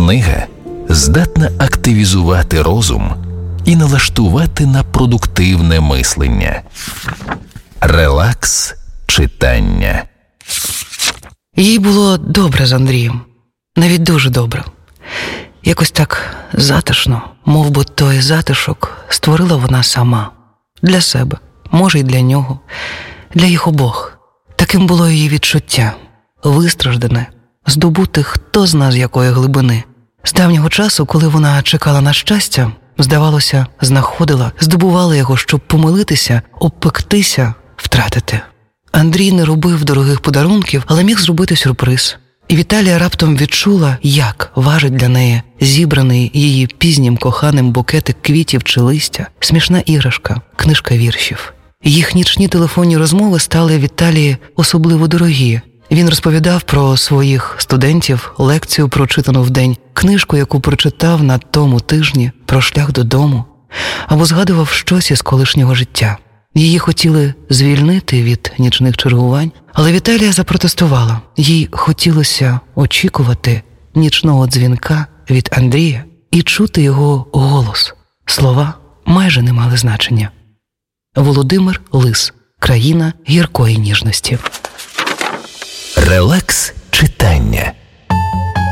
Книга здатна активізувати розум і налаштувати на продуктивне мислення. Релакс читання. Їй було добре з Андрієм. Навіть дуже добре. Якось так затишно, мов би той затишок створила вона сама. Для себе, може й для нього, для їх обох. Таким було її відчуття. Вистраждане, здобуте хто зна з якої глибини. З давнього часу, коли вона чекала на щастя, здавалося, знаходила, здобувала його, щоб помилитися, обпектися, втратити. Андрій не робив дорогих подарунків, але міг зробити сюрприз. І Віталія раптом відчула, як важить для неї зібраний її пізнім коханим букетик квітів чи листя, смішна іграшка, книжка віршів. Їх нічні телефонні розмови стали Віталії особливо дорогі. Він розповідав про своїх студентів, лекцію, прочитану вдень, книжку, яку прочитав на тому тижні, про шлях додому, або згадував щось із колишнього життя. Її хотіли звільнити від нічних чергувань, але Віталія запротестувала. Їй хотілося очікувати нічного дзвінка від Андрія і чути його голос. Слова майже не мали значення. Володимир Лис. Країна гіркої ніжності. Релакс читання.